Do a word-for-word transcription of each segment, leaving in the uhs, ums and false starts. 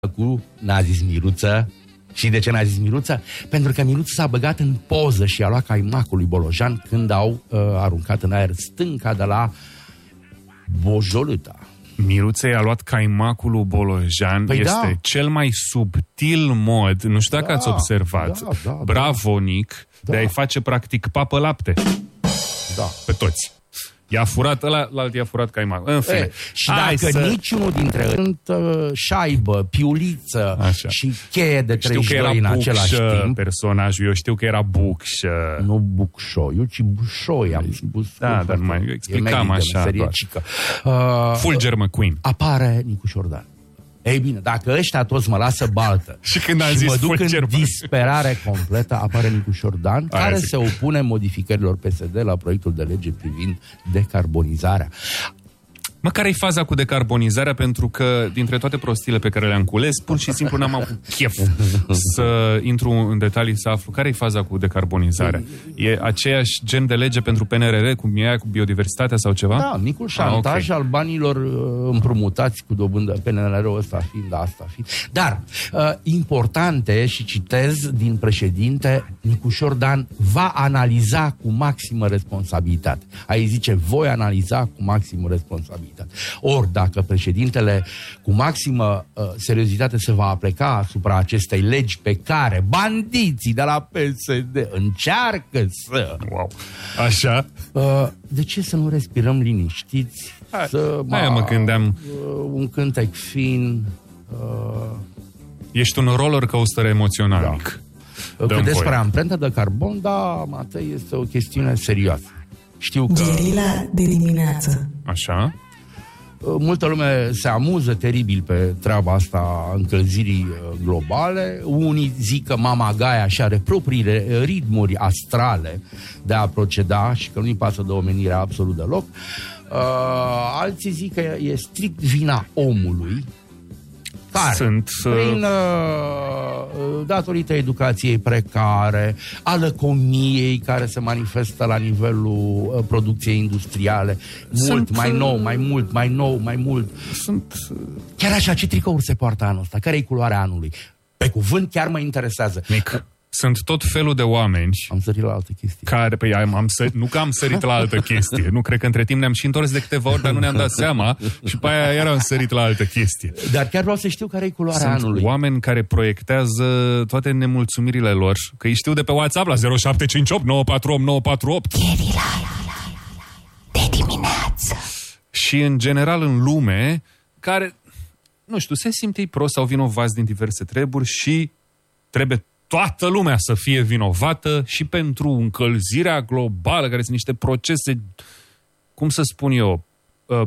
cu, n-a zis Miruță. Și de ce n-a zis Miruță? Pentru că Miruță s-a băgat în poză și a luat caimacul lui Bolojan când au uh, aruncat în aer stânca de la Bojoluta. Miruță i-a luat caimacul lui Bolojan. Păi este da. cel mai subtil mod, nu știu dacă da, ați observat, da, da, bravo, Nic, da. de a-i face practic papă lapte. Da. Pe toți. I-a furat ăla, l'alt i-a furat caimacul. În fine. E, și Hai dacă să... niciunul dintre ei sunt uh, șaibă, piuliță Așa. și cheie de Știu treizeci că și era doi în același Bucșă timp. personajul, eu știu că era Bucșă. Nu Bucșoiu, ci Bușoi. Am spus. Da, dar nu mai explicam așa doar. Uh, Fulger McQueen. Apare Nicu Șordan. Ei bine, dacă ăștia toți mă lasă baltă Și când am și zis mă duc Fulger, în disperare completă, apare Nicu Șordan, Aia care zic. se opune modificărilor P S D la proiectul de lege privind decarbonizarea. Mă, care-i faza cu decarbonizarea? Pentru că dintre toate prostiile pe care le-am cules, pur și simplu n-am avut chef să intru în detalii să aflu. Care-i faza cu decarbonizarea? E aceeași gen de lege pentru P N R R, cum e aia cu biodiversitatea sau ceva? Da, micul șantaj ah, okay. al banilor uh, împrumutați cu dobândă, P N R R-ul ăsta fiind, asta fiind. Dar, uh, importante, și citez din președinte, Nicu Șordan va analiza cu maximă responsabilitate. Aici zice, voi analiza cu maximă responsabilitate. Ori, dacă președintele cu maximă uh, seriozitate se va apleca asupra acestei legi pe care bandiții de la P S D încearcă să... Wow. Așa? Uh, de ce să nu respirăm liniștiți? Hai, să aia mă gândeam. Uh, un cântec fin... Uh, Ești un roller coaster emoțional, Da. Nic. Că despre amprenta de carbon, da, Matei, este o chestiune serioasă. Știu că... Gherila de dimineață. Așa? Multă lume se amuză teribil pe treaba asta încălzirii globale. Unii zic că Mama Gaia și are propriile ritmuri astrale de a proceda și că nu-i pasă de omenirea absolut deloc. Uh, alții zic că e strict vina omului, care, Sunt, prin, uh, datorită educației precare, a lăcomiei care se manifestă la nivelul uh, producției industriale, mult, Sunt, mai nou, mai mult, mai nou, mai mult. Sunt... Chiar așa, ce tricouri se poartă anul ăsta? Care e culoarea anului? Pe cuvânt chiar mă interesează. Nic, sunt tot felul de oameni Am sărit la altă chestie. care, păi, am, am sărit, nu că am sărit la altă chestie, nu, cred că între timp ne-am și întors de câteva ori, dar nu ne-am dat seama și pe aia iar am sărit la altă chestie. Dar chiar vreau să știu care e culoarea Sunt anului. oameni care proiectează toate nemulțumirile lor, că îi știu de pe WhatsApp la zero șapte cinci opt nouă patru opt nouă patru opt. De dimineață. Și în general în lume, care, nu știu, se simt ei prost sau vinovați din diverse treburi și trebuie toată lumea să fie vinovată și pentru încălzirea globală, care sunt niște procese, cum să spun eu, uh,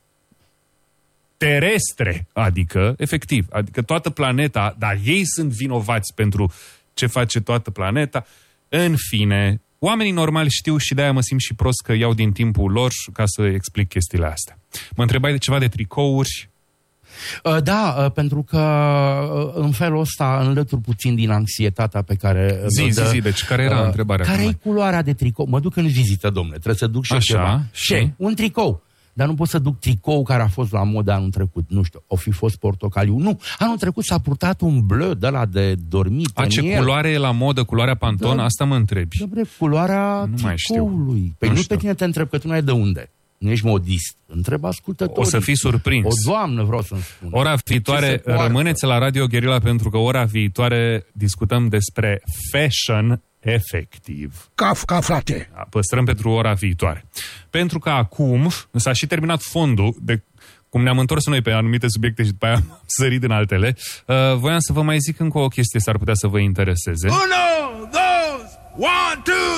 terestre, adică, efectiv, adică toată planeta, dar ei sunt vinovați pentru ce face toată planeta. În fine, oamenii normali știu și de-aia mă simt și prost că iau din timpul lor ca să explic chestiile astea. Mă întrebai de ceva de tricouri. Da, pentru că în felul ăsta înlătur puțin din anxietatea pe care... Zi, dă, zi, zi, deci care era uh, întrebarea? Care e culoarea de tricou? Mă duc în vizită, domnule, trebuie să duc și Așa, ceva. și? Ce? Un tricou. Dar nu pot să duc tricou care a fost la modă anul trecut. Nu știu, o fi fost portocaliu. Nu, anul trecut s-a purtat un bleu de la de dormit. A, ce culoare e la modă? Culoarea Pantone? Da. Asta mă întrebi. Dobre, culoarea Nu mai știu. tricoului. Păi Nu nu, știu. pe tine te întreb, că tu nu ai de unde. Nu ești modist. Întreb ascultătorii. O să fii surprins. O doamnă vreau să-mi spun. Ora viitoare, rămâneți la Radio Gherila, pentru că ora viitoare discutăm despre fashion efectiv. Caf, ca frate. Da, păstrăm pentru ora viitoare. Pentru că acum s-a și terminat fondul, de cum ne-am întors noi pe anumite subiecte și după aia am sărit în altele. Uh, voiam să vă mai zic încă o chestie, s-ar putea să vă intereseze. Uno, dos, one, two,